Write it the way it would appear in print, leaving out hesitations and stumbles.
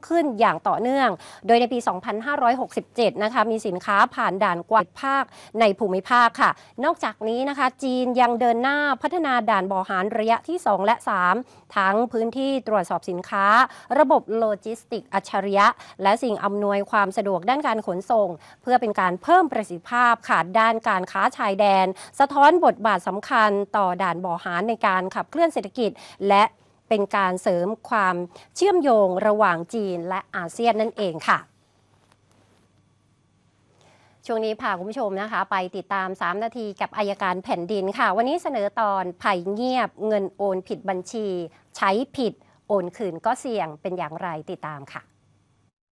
ขึ้นอย่างต่อเนื่องโดยในปี 2567 นะคะมีสินค้าผ่านด่านกว่าภาคในภูมิภาคค่ะนอกจากนี้นะคะจีนยังเดินหน้าพัฒนาด่านบ่อหารระยะที่ 2 และ 3 ทั้งพื้นที่ตรวจสอบสินค้าระบบโลจิสติกอัจฉริยะและสิ่งอำนวยความสะดวกด้านการขนส่งเพื่อเป็นการเพิ่มประสิทธิภาพค่ะด้านการค้าชายแดนสะท้อนบทบาทสำคัญต่อด่านบ่อหารในการขับเคลื่อนเศรษฐกิจและเป็นการเสริมความเชื่อมโยงระหว่างจีนและอาเซียนนั่นเองค่ะช่วงนี้พาคุณผู้ชมนะคะไปติดตาม3นาทีกับอัยการแผ่นดินค่ะวันนี้เสนอตอนภัยเงียบเงินโอนผิดบัญชีใช้ผิดโอนคืนก็เสี่ยงเป็นอย่างไรติดตามค่ะ